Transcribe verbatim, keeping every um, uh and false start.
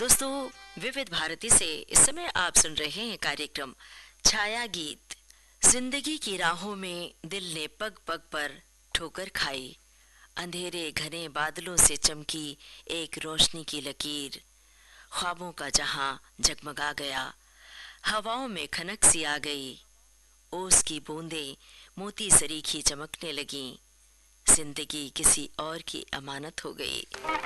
दोस्तों, विविध भारती से इस समय आप सुन रहे हैं कार्यक्रम छाया गीत। जिंदगी की राहों में दिल ने पग पग पर ठोकर खाई, अंधेरे घने बादलों से चमकी एक रोशनी की लकीर। ख्वाबों का जहां जगमगा गया, हवाओं में खनक सी आ गई, ओस की बूंदें मोती सरीखी चमकने लगीं। जिंदगी किसी और की अमानत हो गई।